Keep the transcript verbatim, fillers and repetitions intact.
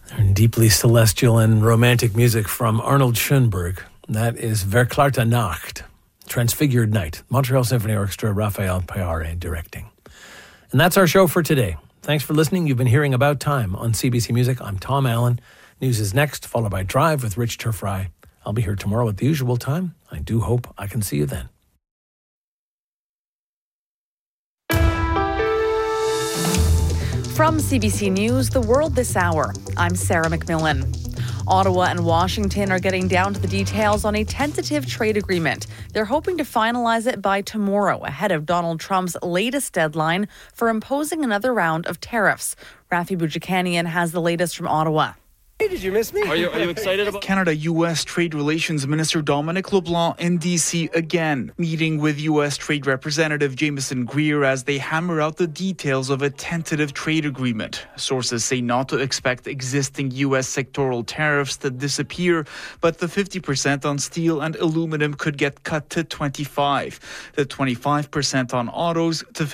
And deeply celestial and romantic music from Arnold Schoenberg. That is Verklarte Nacht, Transfigured Night. Montreal Symphony Orchestra, Raphael Payare directing. And that's our show for today. Thanks for listening. You've been hearing About Time on C B C Music. I'm Tom Allen. News is next, followed by Drive with Rich Turfry. I'll be here tomorrow at the usual time. I do hope I can see you then. From C B C News, The World This Hour, I'm Sarah McMillan. Ottawa and Washington are getting down to the details on a tentative trade agreement. They're hoping to finalize it by tomorrow, ahead of Donald Trump's latest deadline for imposing another round of tariffs. Rafi Boudjikanian has the latest from Ottawa. Hey, did you miss me? Are you, are you excited about Canada-U S Trade Relations Minister Dominic LeBlanc in D C again, meeting with U S Trade Representative Jameson Greer as they hammer out the details of a tentative trade agreement. Sources say not to expect existing U S sectoral tariffs to disappear, but the fifty percent on steel and aluminum could get cut to twenty-five, the twenty-five percent on autos to